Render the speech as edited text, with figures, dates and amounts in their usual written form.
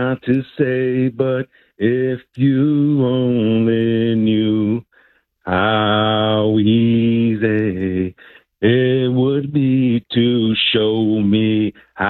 not to say, but if you only knew how easy it would be to show me how.